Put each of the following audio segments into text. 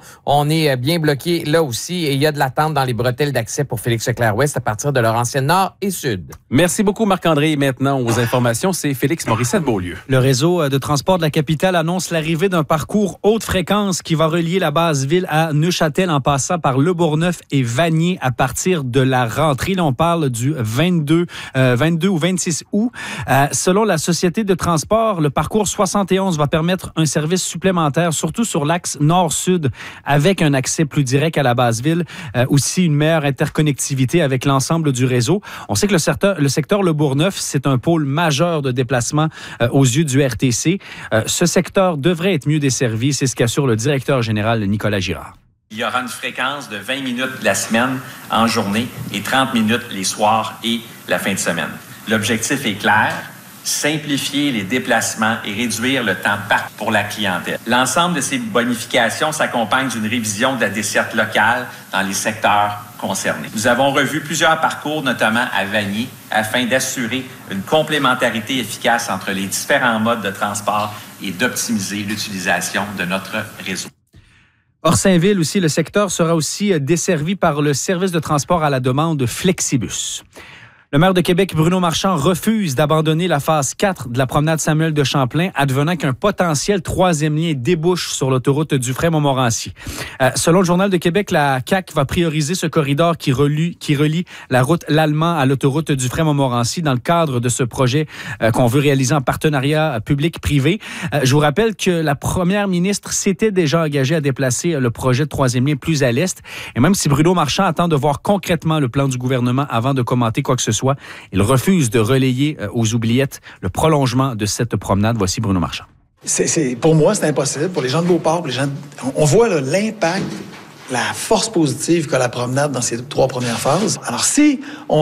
On est bien bloqué là aussi et il y a de l'attente dans les bretelles d'accès pour Félix-Leclerc-Ouest à partir de Laurentienne Nord et Sud. Merci beaucoup, Marc-André. Et maintenant, aux informations, c'est Félix Morissette-Beaulieu. Le réseau de transport de la capitale annonce l'arrivée d'un parcours haute fréquence qui va relier la base-ville à Neuchâtel en passant par Le Bourgneuf et Vanier à partir de la rentrée. Là, on parle du 22 ou 26 août. Selon la Société de transport, le parcours 71 va permettre un service supplémentaire, surtout sur l'axe nord-sud, avec un accès plus direct à la base-ville, aussi une meilleure interconnectivité avec l'ensemble du réseau. On sait que le secteur Le Bourgneuf, c'est un pôle majeur de déplacement aux yeux du RTC. Ce secteur devrait être mieux desservi, c'est ce qu'assure le directeur général Nicolas Girard. Il y aura une fréquence de 20 minutes la semaine en journée et 30 minutes les soirs et la fin de semaine. L'objectif est clair, simplifier les déplacements et réduire le temps pour la clientèle. L'ensemble de ces bonifications s'accompagne d'une révision de la desserte locale dans les secteurs concernés. Nous avons revu plusieurs parcours, notamment à Vanier, afin d'assurer une complémentarité efficace entre les différents modes de transport et d'optimiser l'utilisation de notre réseau. Orsainville aussi, le secteur sera aussi desservi par le service de transport à la demande Flexibus. Le maire de Québec, Bruno Marchand, refuse d'abandonner la phase 4 de la promenade Samuel de Champlain, advenant qu'un potentiel troisième lien débouche sur l'autoroute Dufresne-Montmorency. Selon le Journal de Québec, la CAQ va prioriser ce corridor qui relie la route L'Allemand à l'autoroute Dufresne-Montmorency dans le cadre de ce projet qu'on veut réaliser en partenariat public-privé. Je vous rappelle que la première ministre s'était déjà engagée à déplacer le projet de troisième lien plus à l'est. Et même si Bruno Marchand attend de voir concrètement le plan du gouvernement avant de commenter quoi que ce soit, il refuse de relayer aux oubliettes le prolongement de cette promenade. Voici Bruno Marchand. Pour moi, c'est impossible. Pour les gens de Beauport, on voit là, l'impact, la force positive qu'a la promenade dans ces 3 premières phases. Alors, si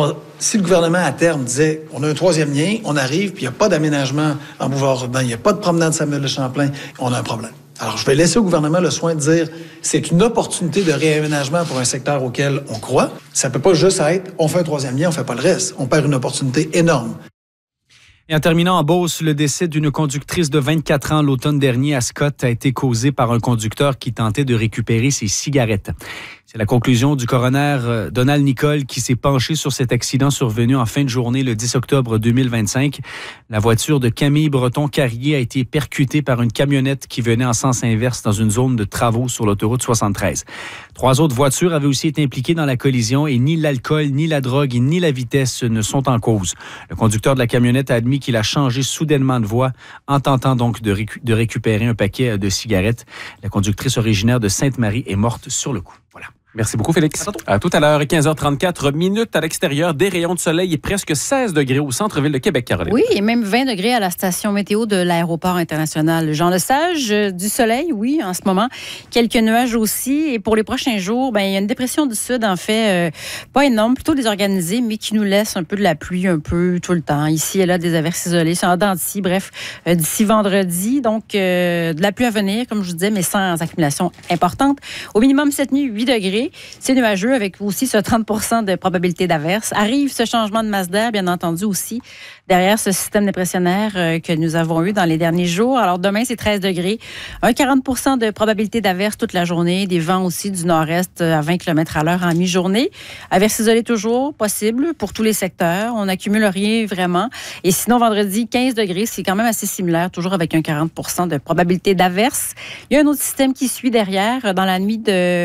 le gouvernement, à terme, disait on a un troisième lien, on arrive, puis il n'y a pas d'aménagement en boulevard urbain, il n'y a pas de promenade Samuel de Champlain, on a un problème. Alors, je vais laisser au gouvernement le soin de dire c'est une opportunité de réaménagement pour un secteur auquel on croit. Ça ne peut pas juste être on fait un troisième lien, on ne fait pas le reste. On perd une opportunité énorme. Et en terminant en Beauce, le décès d'une conductrice de 24 ans l'automne dernier à Scott a été causé par un conducteur qui tentait de récupérer ses cigarettes. C'est la conclusion du coroner Donald Nicole qui s'est penché sur cet accident survenu en fin de journée le 10 octobre 2025. La voiture de Camille Breton-Carrier a été percutée par une camionnette qui venait en sens inverse dans une zone de travaux sur l'autoroute 73. 3 autres voitures avaient aussi été impliquées dans la collision et ni l'alcool, ni la drogue, ni la vitesse ne sont en cause. Le conducteur de la camionnette a admis qu'il a changé soudainement de voie en tentant donc de récupérer un paquet de cigarettes. La conductrice originaire de Sainte-Marie est morte sur le coup. Voilà. Merci beaucoup, Félix. À tout à l'heure, 15h34 minutes à l'extérieur, des rayons de soleil et presque 16 degrés au centre-ville de Québec, Caroline. Oui, et même 20 degrés à la station météo de l'aéroport international Jean-Lesage. Du soleil, oui, en ce moment. Quelques nuages aussi. Et pour les prochains jours, il y a une dépression du sud, en fait, pas énorme, plutôt désorganisée, mais qui nous laisse un peu de la pluie un peu tout le temps. Ici et là, des averses isolées, sur en dents de scie, bref, d'ici vendredi. Donc, de la pluie à venir, comme je vous disais, mais sans accumulation importante. Au minimum, cette nuit, 8 degrés. C'est nuageux avec aussi ce 30 % de probabilité d'averse. Arrive ce changement de masse d'air, bien entendu aussi, derrière ce système dépressionnaire que nous avons eu dans les derniers jours. Alors demain, c'est 13 degrés. Un 40 % de probabilité d'averse toute la journée. Des vents aussi du nord-est à 20 km à l'heure en mi-journée. Averse isolée toujours possible pour tous les secteurs. On n'accumule rien vraiment. Et sinon, vendredi, 15 degrés, c'est quand même assez similaire, toujours avec un 40 % de probabilité d'averse. Il y a un autre système qui suit derrière dans la nuit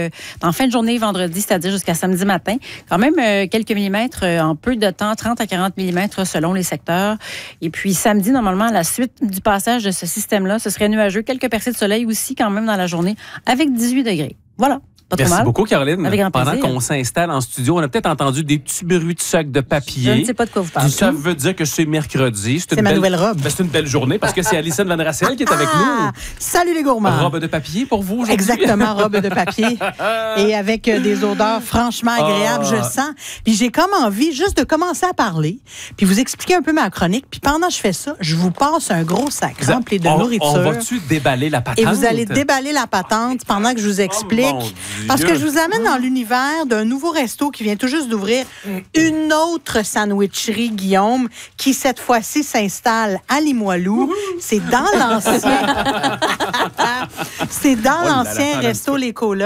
en fin de journée vendredi, c'est-à-dire jusqu'à samedi matin. Quand même quelques millimètres en peu de temps, 30 à 40 millimètres selon les secteurs. Et puis samedi, normalement, à la suite du passage de ce système-là, ce serait nuageux. Quelques percées de soleil aussi quand même dans la journée avec 18 degrés. Voilà. Merci beaucoup, Caroline. Pendant qu'on s'installe en studio, on a peut-être entendu des petits bruits de sacs de papier. Je ne sais pas de quoi vous parlez. Ça veut dire que c'est mercredi. C'est ma nouvelle robe. C'est une belle journée parce que c'est Alison Van Rassel qui est avec nous. Salut les gourmands. Robe de papier pour vous aujourd'hui. Exactement, robe de papier. Et avec des odeurs franchement agréables, je le sens. Puis j'ai comme envie juste de commencer à parler, puis vous expliquer un peu ma chronique. Puis pendant que je fais ça, je vous passe un gros sac rempli de nourriture. On va-tu déballer la patente? Et vous allez déballer la patente pendant que je vous explique. Parce que je vous amène dans l'univers d'un nouveau resto qui vient tout juste d'ouvrir, une autre sandwicherie, Guillaume, qui cette fois-ci s'installe à Limoilou. C'est dans l'ancien... C'est dans l'ancien resto Les Colas.